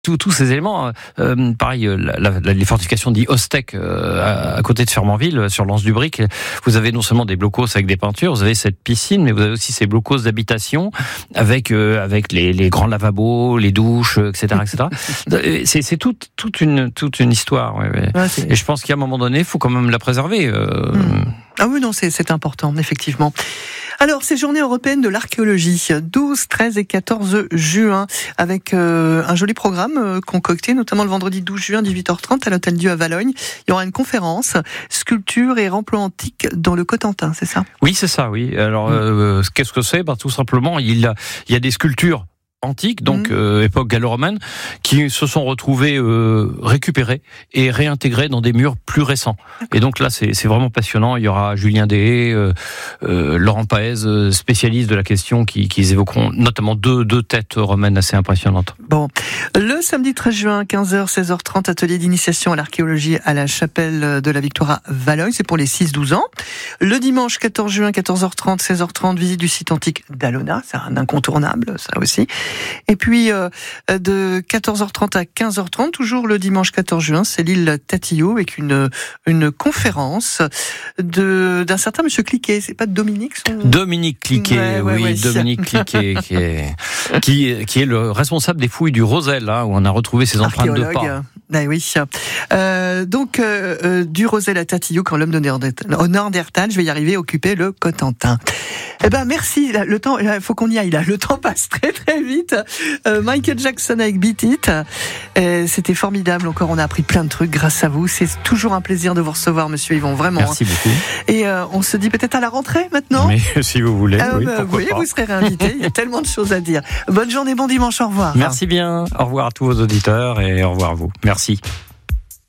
tous ces éléments, pareil, les fortifications dit Ostec à côté de Fernandville, sur l'Anse-du-Bric, vous avez non seulement des blocos avec des peintures, vous avez cette piscine, mais vous avez aussi ces blocos d'habitation avec les grands lavabos, les douches, etc., etc. C'est toute une histoire. Ouais. Ouais, et je pense qu'à un moment donné, il faut quand même la préserver. Ah oui, non, c'est important, effectivement. Alors, ces journées européennes de l'archéologie, 12, 13 et 14 juin, avec un joli programme concocté, notamment le vendredi 12 juin, 18h30, à l'Hôtel-Dieu à Valogne. Il y aura une conférence, sculpture et remploi antique dans le Cotentin, c'est ça ? Oui, c'est ça, oui. Alors, qu'est-ce que c'est ? Tout simplement, il y a des sculptures antiques, donc époque gallo-romaine, qui se sont retrouvées récupérées et réintégrées dans des murs plus récents. Et donc là, c'est vraiment passionnant. Il y aura Julien Deshaies, Laurent Paez, spécialistes de la question, qui évoqueront notamment deux têtes romaines assez impressionnantes. Bon, le samedi 13 juin, 15h, 16h30, atelier d'initiation à l'archéologie à la chapelle de la Victoire à Valogne, c'est pour les 6-12 ans. Le dimanche 14 juin, 14h30, 16h30, visite du site antique d'Alona, c'est un incontournable, ça aussi. Et puis, de 14h30 à 15h30, toujours le dimanche 14 juin, c'est l'île Tatillou, avec une conférence d'un certain monsieur Cliquet. C'est pas Dominique Dominique Cliquet, oui. Dominique Cliquet, qui est le responsable des fouilles du Rosel, où on a retrouvé ses empreintes de pas. Ben oui. Donc, du Rosel à Tatillou, quand l'homme de Néandertal, je vais y arriver, occuper le Cotentin. Eh ben, merci. Le temps, il faut qu'on y aille, là. Le temps passe très, très vite. Michael Jackson avec Beat It. C'était formidable. Encore, on a appris plein de trucs grâce à vous. C'est toujours un plaisir de vous recevoir, monsieur Yvon. Vraiment. Merci beaucoup. Et, on se dit peut-être à la rentrée, maintenant? Mais, si vous voulez. Oui, vous serez réinvité. Il y a tellement de choses à dire. Bonne journée, bon dimanche. Au revoir. Merci bien. Au revoir à tous vos auditeurs et au revoir à vous. Merci.